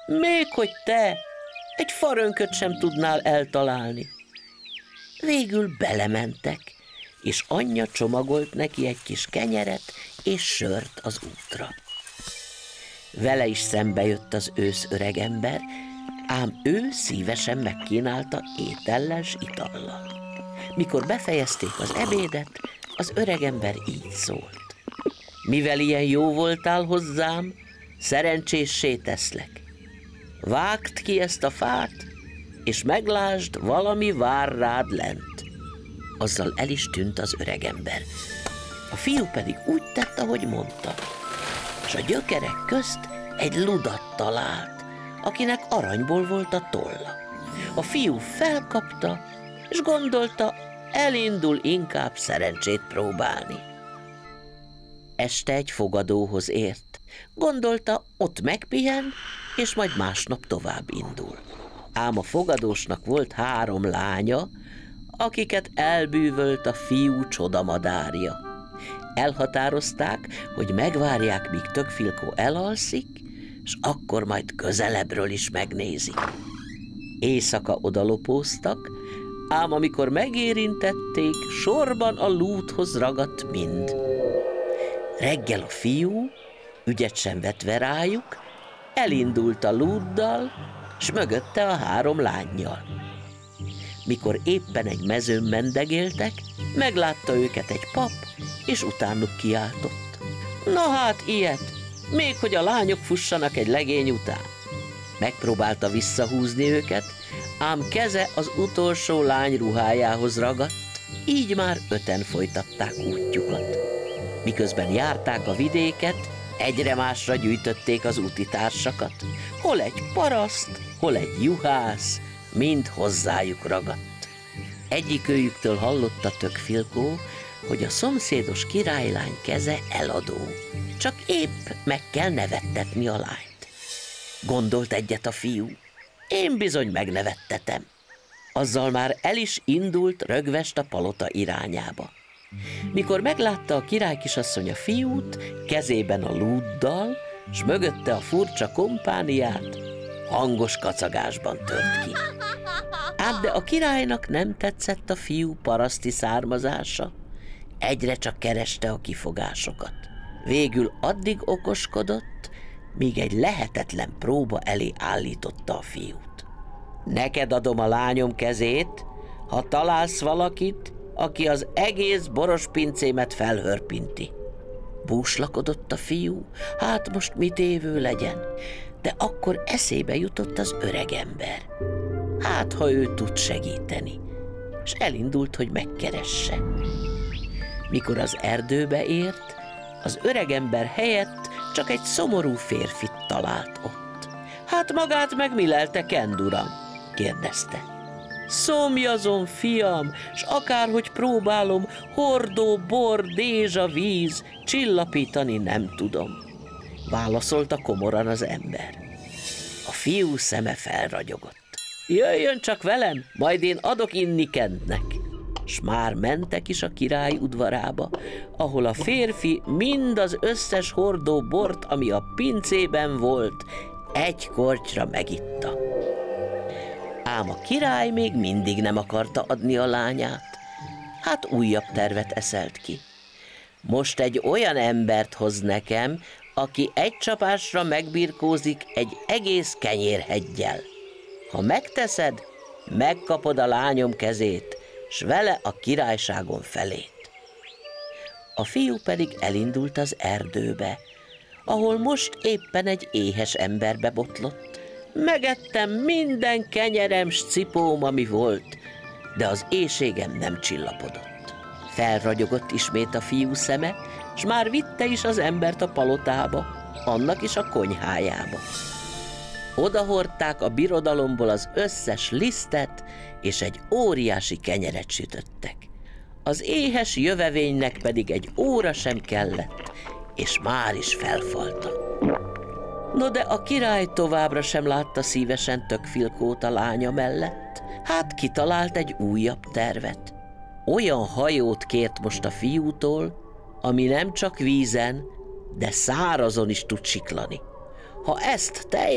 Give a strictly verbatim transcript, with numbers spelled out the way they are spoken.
Még hogy te egy farönköt sem tudnál eltalálni. Végül belementek, és anyja csomagolt neki egy kis kenyeret és sört az útra. Vele is szembe jött az ősz öregember, ám ő szívesen megkínálta étellel s itallal. Mikor befejezték az ebédet, az öregember így szólt: mivel ilyen jó voltál hozzám, szerencséssé teszlek. Vágd ki ezt a fát, és meglásd, valami vár rád lent. Azzal el is tűnt az öregember. A fiú pedig úgy tett, ahogy mondta, és a gyökerek közt egy ludat talált, akinek aranyból volt a tolla. A fiú felkapta, és gondolta, elindul inkább szerencsét próbálni. Este egy fogadóhoz ért. Gondolta, ott megpihen, és majd másnap tovább indul. Ám a fogadósnak volt három lánya, akiket elbűvölt a fiú csodamadárja. Elhatározták, hogy megvárják, míg Tökfilkó elalszik, és akkor majd közelebbről is megnézik. Éjszaka odalopóztak, ám amikor megérintették, sorban a lúdhoz ragadt mind. Reggel a fiú, ügyet sem vetve rájuk, elindult a lúddal, s mögötte a három lánnyal. Mikor éppen egy mezőn mendegéltek, meglátta őket egy pap, és utánuk kiáltott: na hát ilyet, még hogy a lányok fussanak egy legény után. Megpróbálta visszahúzni őket, ám keze az utolsó lány ruhájához ragadt, így már öten folytatták útjukat. Miközben járták a vidéket, egyre másra gyűjtötték az útitársakat. Hol egy paraszt, hol egy juhász, mind hozzájuk ragadt. Egyikőjüktől hallotta Tökfilkó, hogy a szomszédos királylány keze eladó. Csak épp meg kell nevettetni a lányt. Gondolt egyet a fiú, én bizony megnevettetem. Azzal már el is indult rögvest a palota irányába. Mikor meglátta a királykisasszony a fiút, kezében a lúddal, s mögötte a furcsa kompániát, hangos kacagásban tört ki. Ám de a királynak nem tetszett a fiú paraszti származása, egyre csak kereste a kifogásokat. Végül addig okoskodott, míg egy lehetetlen próba elé állította a fiút. Neked adom a lányom kezét, ha találsz valakit, aki az egész borospincémet felhörpinti. Búslakodott a fiú, hát most mit évő legyen, de akkor eszébe jutott az öregember. Hát, ha ő tud segíteni, és elindult, hogy megkeresse. Mikor az erdőbe ért, az öregember helyett csak egy szomorú férfit talált ott. Hát magát meg mi lelte, kenduram? kérdezte. Szomjazom, fiam, s akárhogy próbálom, hordó, bor, dézsa, víz, csillapítani nem tudom, válaszolta komoran az ember. A fiú szeme felragyogott. Jöjjön csak velem, majd én adok inni kentnek. S már mentek is a király udvarába, ahol a férfi mind az összes hordó bort, ami a pincében volt, egy kortyra megitta. Ám a király még mindig nem akarta adni a lányát. Hát újabb tervet eszelt ki. Most egy olyan embert hoz nekem, aki egy csapásra megbirkózik egy egész kenyérheggyel. Ha megteszed, megkapod a lányom kezét, s vele a királyságon felét. A fiú pedig elindult az erdőbe, ahol most éppen egy éhes emberbe botlott. Megettem minden kenyerem s cipóm, ami volt, de az éhségem nem csillapodott. Felragyogott ismét a fiú szeme, s már vitte is az embert a palotába, annak is a konyhájába. Odahordták a birodalomból az összes lisztet, és egy óriási kenyeret sütöttek. Az éhes jövevénynek pedig egy óra sem kellett, és már is felfalta. No de a király továbbra sem látta szívesen Tökfilkót a lánya mellett, hát kitalált egy újabb tervet. Olyan hajót kért most a fiútól, ami nem csak vízen, de szárazon is tud siklani. Ha ezt te